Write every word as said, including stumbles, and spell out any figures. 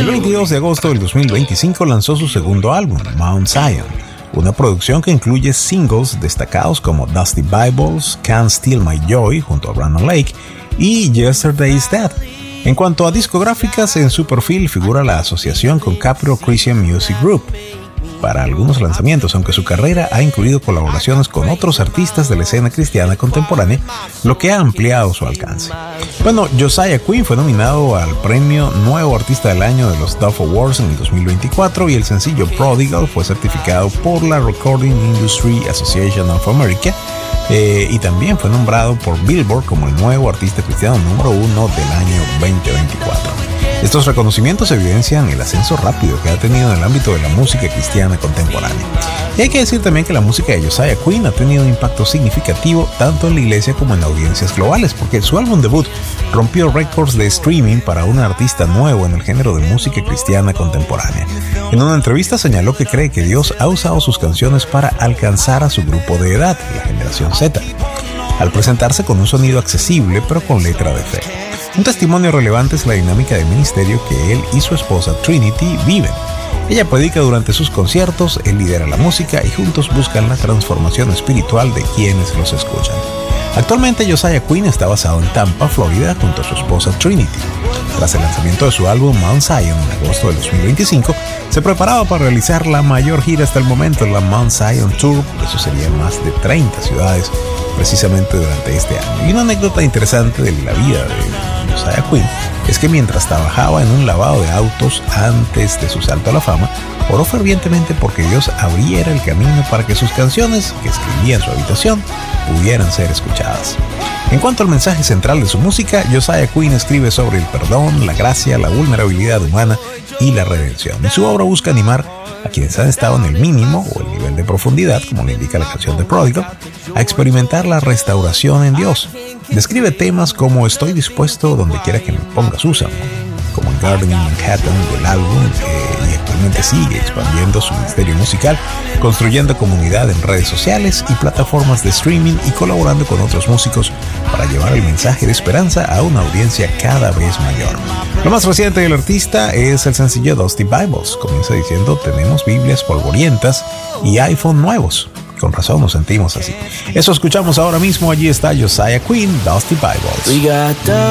El veintidós de agosto del dos mil veinticinco lanzó su segundo álbum, Mount Zion, una producción que incluye singles destacados como Dusty Bibles, Can't Steal My Joy junto a Brandon Lake y Yesterday Is Dead. En cuanto a discográficas, en su perfil figura la asociación con Capitol Christian Music Group para algunos lanzamientos, aunque su carrera ha incluido colaboraciones con otros artistas de la escena cristiana contemporánea, lo que ha ampliado su alcance. Bueno, Josiah Quinn fue nominado al premio Nuevo Artista del Año de los Dove Awards en el dos mil veinticuatro y el sencillo Prodigal fue certificado por la Recording Industry Association of America eh, y también fue nombrado por Billboard como el nuevo artista cristiano número uno del año veinte veinticuatro. Estos reconocimientos evidencian el ascenso rápido que ha tenido en el ámbito de la música cristiana contemporánea. Y hay que decir también que la música de Josiah Quinn ha tenido un impacto significativo tanto en la iglesia como en audiencias globales, porque su álbum debut rompió récords de streaming para un artista nuevo en el género de música cristiana contemporánea. En una entrevista señaló que cree que Dios ha usado sus canciones para alcanzar a su grupo de edad, la generación Z, al presentarse con un sonido accesible pero con letra de fe. Un testimonio relevante es la dinámica de ministerio que él y su esposa Trinity viven. Ella predica durante sus conciertos, él lidera la música y juntos buscan la transformación espiritual de quienes los escuchan. Actualmente Josiah Quinn está basado en Tampa, Florida, junto a su esposa Trinity. Tras el lanzamiento de su álbum Mount Zion en agosto del dos mil veinticinco, se preparaba para realizar la mayor gira hasta el momento, la Mount Zion Tour. Eso sería más de treinta ciudades precisamente durante este año. Y una anécdota interesante de la vida de Josiah Quinn es que mientras trabajaba en un lavado de autos antes de su salto a la fama, oró fervientemente porque Dios abriera el camino para que sus canciones, que escribía en su habitación, pudieran ser escuchadas. En cuanto al mensaje central de su música, Josiah Quinn escribe sobre el perdón, la gracia, la vulnerabilidad humana y la redención. Y su obra busca animar a quienes han estado en el mínimo o el nivel de profundidad, como le indica la canción de Prodigal, a experimentar la restauración en Dios. Describe temas como Estoy dispuesto donde quiera que me pongas, úsame, como en Gardening Manhattan del álbum, eh, y actualmente sigue expandiendo su ministerio musical, construyendo comunidad en redes sociales y plataformas de streaming y colaborando con otros músicos para llevar el mensaje de esperanza a una audiencia cada vez mayor. Lo más reciente del artista es el sencillo Dusty Bibles. Comienza diciendo: tenemos Biblias polvorientas y iPhone nuevos. Con razón nos sentimos así. Eso escuchamos ahora mismo. Allí está Josiah Quinn, Dusty Bibles.